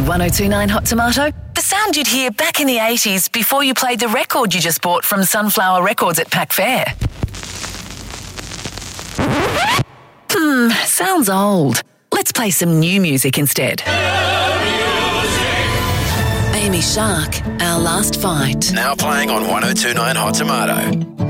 1029 Hot Tomato? The sound you'd hear back in the 80s before you played the record you just bought from Sunflower Records at Pack Fair. Sounds old. Let's play some new music instead. Amy Shark, Our Last Fight. Now playing on 1029 Hot Tomato.